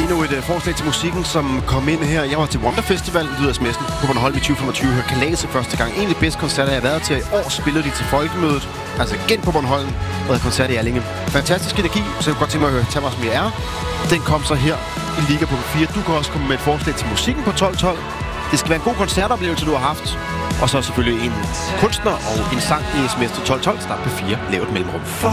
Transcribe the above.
endnu et forslag til musikken, som kom ind her. Jeg var til Wonder Festival, lyder sms'en, på Bornholm i 2025. Hørte Kalas første gang. En af de bedste koncerter, jeg har været til. I år spillede de til Folkemødet. Altså igen på Bornholm. Og havde koncert i Allinge. Fantastisk energi, så jeg kunne godt tænke mig at høre Tag mig som jeg er. Den kom så her i Liga på 4. Du kan også komme med et forslag til musikken på 12-12. Det skal være en god koncertoplevelse, du har haft. Og så selvfølgelig en kunstner og en sang i sms til 12-12. Start på 4. Lav et mellemrum.